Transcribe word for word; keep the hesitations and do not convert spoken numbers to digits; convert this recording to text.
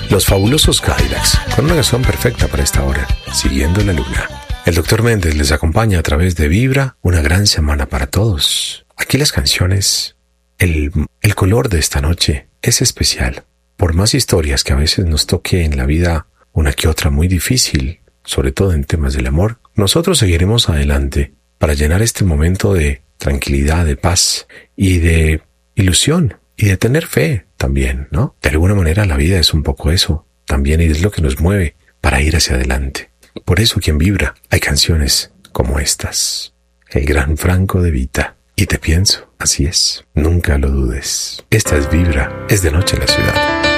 Los fabulosos Cadillacs, con una canción perfecta para esta hora, Siguiendo la Luna. El doctor Méndez les acompaña a través de Vibra, una gran semana para todos. Aquí las canciones, el, el color de esta noche es especial. Por más historias que a veces nos toque en la vida, una que otra muy difícil, sobre todo en temas del amor, nosotros seguiremos adelante para llenar este momento de tranquilidad, de paz y de ilusión y de tener fe también, ¿no? De alguna manera la vida es un poco eso, también es lo que nos mueve para ir hacia adelante. Por eso quien vibra, hay canciones como estas. El gran Franco De Vita. Y te pienso, así es, nunca lo dudes. Esta es Vibra, es de noche en la ciudad.